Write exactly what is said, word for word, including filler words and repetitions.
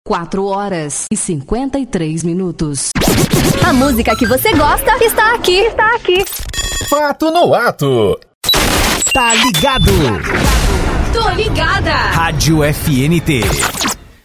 quatro horas e cinquenta e três minutos. A música que você gosta está aqui, está aqui. Fato no Ato. Tá ligado? Tô ligada. Rádio F N T.